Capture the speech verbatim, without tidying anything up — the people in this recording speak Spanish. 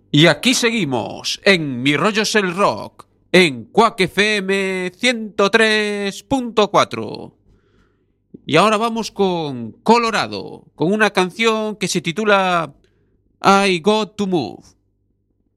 Y aquí seguimos, en Mi Rollo es el Rock, en Quack F M ciento tres punto cuatro. Y ahora vamos con Colorado, con una canción que se titula I Got to Move.